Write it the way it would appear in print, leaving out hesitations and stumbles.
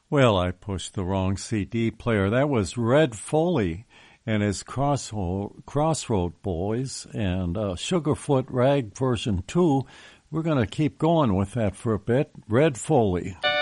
Well, I pushed the wrong CD player. That was Red Foley and his Crossroad Boys and Sugarfoot Rag version 2. We're going to keep going with that for a bit. Red Foley.